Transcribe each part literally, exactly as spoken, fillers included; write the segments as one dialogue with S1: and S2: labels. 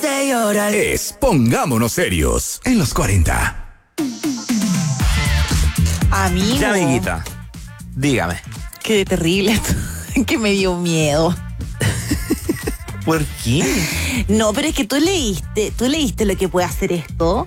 S1: de llorar.
S2: Es Pongámonos Serios en los cuarenta.
S3: Amigo.
S4: Ya, amiguita, dígame.
S3: Qué terrible esto. Que me dio miedo.
S4: ¿Por qué?
S3: No, pero es que tú leíste, tú leíste lo que puede hacer esto.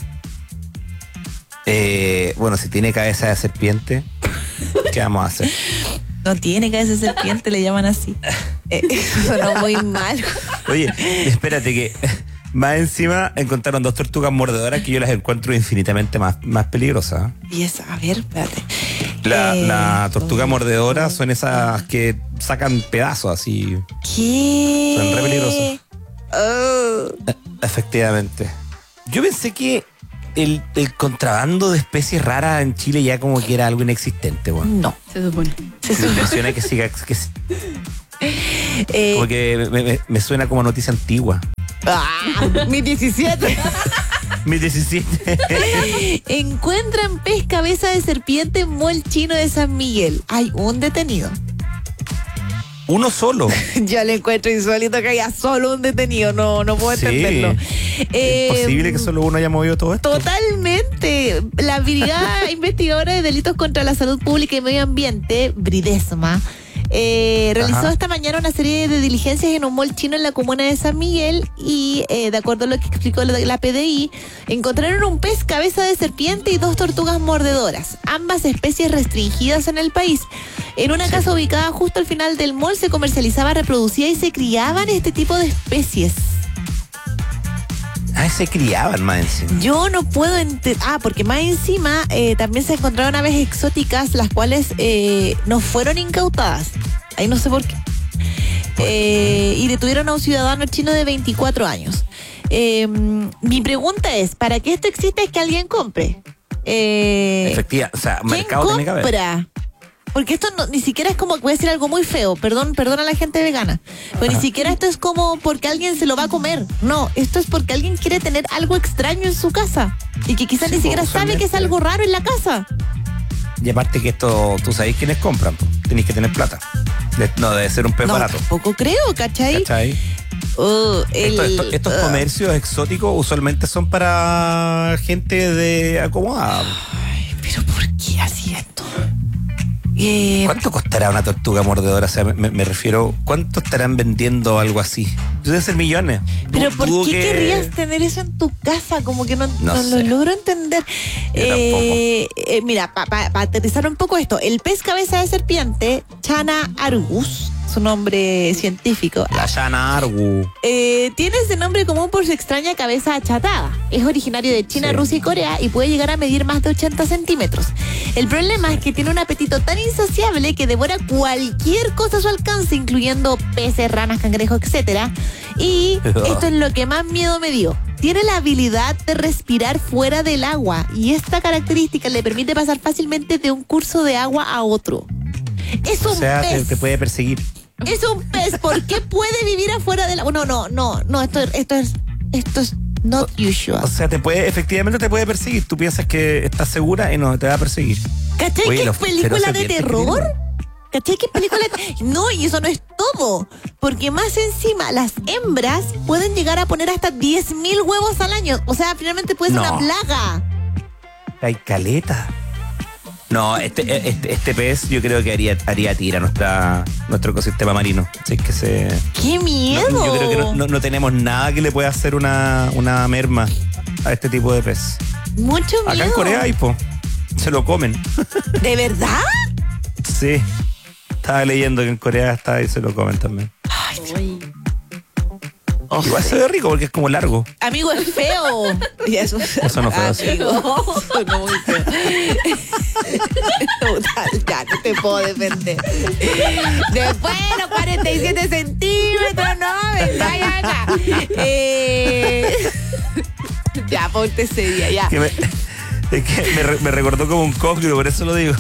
S4: Eh, bueno, si tiene cabeza de serpiente, ¿qué vamos a hacer?
S3: No tiene cabeza de serpiente, le llaman así. Eh, eso sonó muy mal.
S4: Oye, espérate que más encima encontraron dos tortugas mordedoras que yo las encuentro infinitamente más, más peligrosas.
S3: Y esa, a ver, espérate.
S4: La,
S3: Eh,
S4: la tortuga mordedora son esas que sacan pedazos así.
S3: ¿Qué?
S4: Son re peligrosas.
S3: Oh.
S4: Eh, Efectivamente. Yo pensé que el, el contrabando de especies raras en Chile ya como que era algo inexistente, bueno.
S3: No.
S5: Se supone.
S3: Se
S4: Me impresiona que siga, que,
S3: Eh,
S4: como que me, me- me suena como noticia antigua.
S3: ah, mi diecisiete.
S4: Mi diecisiete.
S3: Encuentran pez cabeza de serpiente en mall chino de San Miguel. Hay un detenido.
S4: Uno solo.
S3: Yo le encuentro insólito que haya solo un detenido. No, no puedo
S4: Sí.
S3: entenderlo. Eh,
S4: ¿Es posible que solo uno haya movido todo esto?
S3: Totalmente. La Brigada Investigadora de Delitos contra la Salud Pública y Medio Ambiente, Bridesma, eh, realizó
S4: Ajá.
S3: esta mañana una serie de diligencias en un mall chino en la comuna de San Miguel y, eh, de acuerdo a lo que explicó la, la P D I, encontraron un pez cabeza de serpiente y dos tortugas mordedoras, ambas especies restringidas en el país. En una casa ubicada justo al final del mall se comercializaba, reproducía y se criaban este tipo de especies.
S4: Ah, se criaban más encima.
S3: Yo no puedo entender. Ah, porque más encima eh, también se encontraron aves exóticas, las cuales eh, no fueron incautadas. Ahí no sé por qué. Eh, y detuvieron a un ciudadano chino de veinticuatro años. Eh, mi pregunta es: ¿para qué esto existe? Es que alguien compre. Eh,
S4: Efectiva, o sea,
S3: ¿Quién
S4: mercado tiene que haber.
S3: compra? Porque esto no, ni siquiera es como, voy a decir algo muy feo, perdón, perdón a la gente vegana, pero ni siquiera esto es como porque alguien se lo va a comer. No, esto es porque alguien quiere tener algo extraño en su casa y que quizás
S4: Sí,
S3: ni siquiera
S4: pues,
S3: sabe que es
S4: usualmente-
S3: algo raro en la casa.
S4: Y aparte que esto, tú sabéis quiénes compran, po. Tenéis que tener plata. De- no debe ser un pez
S3: No,
S4: barato.
S3: tampoco creo, ¿cachai?
S4: ¿Cachai?
S3: Oh, el-
S4: Esto- esto- estos
S3: uh,
S4: comercios exóticos usualmente son para gente de acomodada.
S3: Ay, pero ¿por qué así esto? Eh,
S4: ¿Cuánto costará una tortuga mordedora? O sea, me, me refiero, ¿cuánto estarán vendiendo algo así? Debe ser millones.
S3: Pero
S4: Du-
S3: ¿por
S4: dudo
S3: qué
S4: que-
S3: querrías tener eso en tu casa? Como que no,
S4: No
S3: no lo
S4: sé.
S3: logro entender.
S4: Yo
S3: Eh, eh, mira, para pa, pa aterrizar un poco esto, el pez cabeza de serpiente, Chana argus, su nombre científico,
S4: La Yana Argu.
S3: eh, tiene ese nombre común por su extraña cabeza achatada. Es originario de China,
S4: Sí.
S3: Rusia y Corea y puede llegar a medir más de ochenta centímetros. El problema es que tiene un apetito tan insaciable que devora cualquier cosa a su alcance, incluyendo peces, ranas, cangrejos, etcétera. Y esto es lo que más miedo me dio. Tiene la habilidad de respirar fuera del agua y esta característica le permite pasar fácilmente de un curso de agua a otro. Es un
S4: O sea, te,
S3: pez.
S4: te puede perseguir.
S3: Es un pez. ¿Por qué puede vivir afuera del agua? No, no, no, no. Esto, esto es, esto es not usual.
S4: O sea, te puede, efectivamente te puede perseguir. Tú piensas que estás segura y no, te va a perseguir.
S3: ¿Cachai
S4: Oye,
S3: que es
S4: los
S3: película
S4: feroces
S3: de
S4: dientes que
S3: terror?
S4: tienen.
S3: ¿Cachai que es película de... No, y eso no es todo. Porque más encima, las hembras pueden llegar a poner hasta diez mil huevos al año. O sea, finalmente puede ser
S4: No.
S3: una plaga.
S4: Hay caleta. No, este, este, este pez yo creo que haría, haría tira nuestra, nuestro ecosistema marino. Así que se.
S3: ¡Qué miedo!
S4: No, yo creo que no, no- no tenemos nada que le pueda hacer una, una merma a este tipo de pez.
S3: Mucho miedo.
S4: Acá en Corea hay, po. Se lo comen.
S3: ¿De verdad?
S4: Sí. Estaba leyendo que en Corea está y se lo comen también.
S5: Uy.
S4: Igual se ve rico porque es como largo.
S3: Amigo, es feo. Y eso,
S4: Eso no fue así.
S3: Amigo, sonó muy feo. Total, ya, no te puedo defender. Después de los cuarenta y siete centímetros, no, venga ya acá. Eh, ya, ponte seria, ya.
S4: Que me- es que me, re- me recordó como un cóctel, por eso lo digo.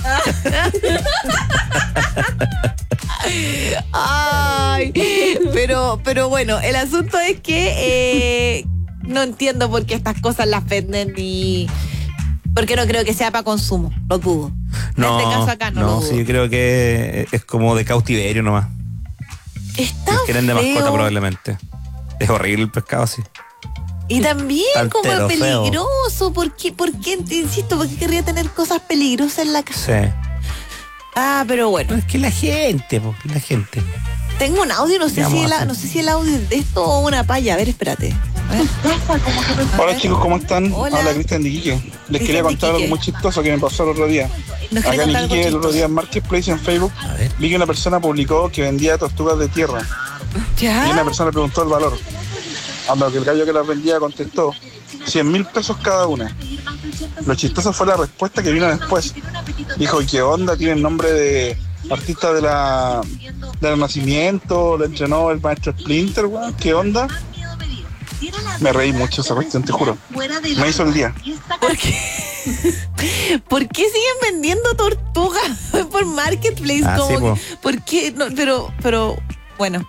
S3: Ay, pero, pero bueno, el asunto es que eh, no entiendo por qué estas cosas las venden y porque no creo que sea para consumo, lo dudo.
S4: No,
S3: en este caso acá no, lo
S4: no,
S3: dudo.
S4: sí, yo creo que es como de cautiverio nomás.
S3: Está
S4: Los quieren de mascota
S3: feo.
S4: probablemente. Es horrible el pescado, sí.
S3: Y también como
S4: Tantero
S3: es
S4: feo.
S3: peligroso. ¿Por qué? ¿Por qué? Te insisto, ¿por qué querría tener cosas peligrosas en la casa?
S4: Sí.
S3: Ah, pero bueno.
S4: No, es que la gente, po, la gente.
S3: Tengo un audio, no sé,
S4: ¿Qué
S3: si
S4: vamos
S3: el,
S4: a hacer?
S3: no sé si el audio es de esto o una palla. A ver, espérate. A ver. A
S1: Hola
S3: ver.
S1: chicos, ¿cómo están?
S3: Hola.
S1: Habla Cristian de Iquique. Les
S3: Cristian
S1: quería
S3: de
S1: contar algo
S3: Iquique.
S1: muy chistoso que me pasó el otro día.
S3: Nos quiere
S1: Acá en
S3: contar algo
S1: Iquique el otro
S3: chistoso.
S1: día en Marketplace en Facebook
S4: A ver.
S1: vi que una persona publicó que vendía tortugas de tierra y una
S3: ¿Ya?
S1: persona le preguntó el valor. A lo que el gallo que las vendía contestó cien mil pesos cada una. Lo chistoso fue la respuesta que vino después. Dijo, ¿y qué onda? Tiene el nombre de artista de la del nacimiento, le entrenó el maestro Splinter, weón. ¿Qué onda? Me reí mucho esa cuestión, te juro. Me hizo el día.
S3: ¿Por qué? ¿Por qué siguen vendiendo tortugas por Marketplace?
S4: Ah,
S3: Como
S4: sí,
S3: que-
S4: po.
S3: ¿Por qué? No, pero, pero, bueno.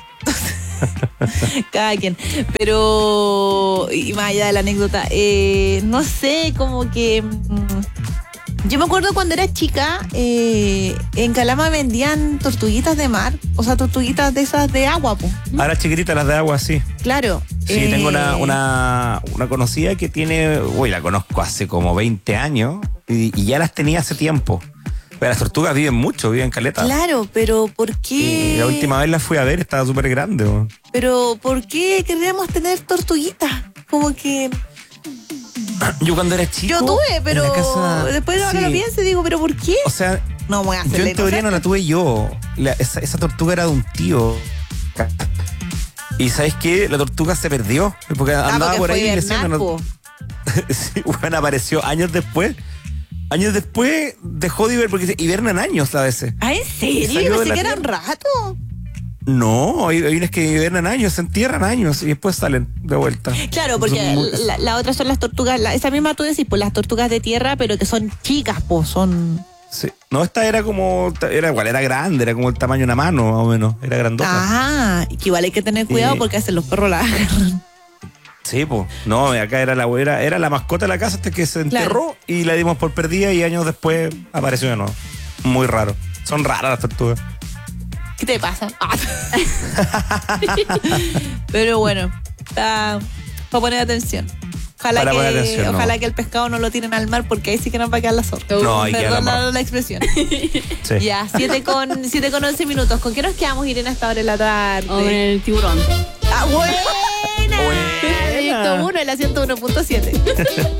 S3: Cada quien. Pero, y más allá de la anécdota, eh, no sé, como que... mm, yo me acuerdo cuando era chica, eh, en Calama vendían tortuguitas de mar, o sea, tortuguitas de esas de agua, pues.
S4: Ahora chiquititas las de agua, sí.
S3: Claro.
S4: Sí,
S3: eh,
S4: tengo una, una, una conocida que tiene, uy, la conozco hace como veinte años y, y ya las tenía hace tiempo. Pero las tortugas viven mucho, viven caleta.
S3: Claro, pero ¿por qué?
S4: Y la última vez la fui a ver, estaba súper grande. ¿No?
S3: Pero ¿por qué querríamos tener tortuguitas? Como que
S4: Yo cuando era chico.
S3: yo tuve, pero
S4: en la casa-
S3: después ahora
S4: sí.
S3: lo pienso y digo, ¿pero por qué?
S4: O sea,
S3: No voy a
S4: yo
S3: hacerle
S4: en teoría no la tuve yo. La- esa, esa tortuga era de un tío. Y ¿sabes qué? La tortuga se perdió. Porque andaba por ahí
S3: creciendo.
S4: creciendo. No- sí, bueno, apareció años después. Años después dejó de hibernar, porque hibernan años a veces.
S3: ¿Ah, en serio?
S4: Salió
S3: Yo
S4: de
S3: pensé
S4: la
S3: que eran
S4: tierra.
S3: ratos.
S4: No, hay, hay unas que hibernan años, se entierran años y después salen de vuelta.
S3: Claro, porque
S4: Son muy-
S3: la, la otra son las tortugas, la- esa misma tú decís, pues las tortugas de tierra, pero que son chicas, pues son...
S4: Sí. No, esta era como, era igual, era grande, era como el tamaño de una mano, más o menos, era grandota.
S3: Ah, y que igual hay que tener cuidado
S4: Sí.
S3: porque hacen los perros la agarran.
S4: Sí, pues. No, acá era la era, era la mascota de la casa hasta que se enterró y la dimos por perdida y años después apareció de nuevo. Muy raro. Son raras las tortugas.
S3: ¿Qué te pasa? Ah. Pero bueno, está para poner atención. Ojalá,
S4: Para
S3: que,
S4: poner atención, no.
S3: ojalá que el pescado no lo tiren al mar porque ahí sí que nos va a quedar la zorra.
S4: No, ahí queda la
S3: Perdón
S4: mar.
S3: la, la expresión.
S4: Sí.
S3: Ya, siete con, siete con once minutos. ¿Con qué nos quedamos, Irene, hasta ahora en la tarde?
S5: O en el tiburón.
S3: ¡Ah, buena!
S4: Buena.
S3: Proyecto uno, el ciento uno punto siete.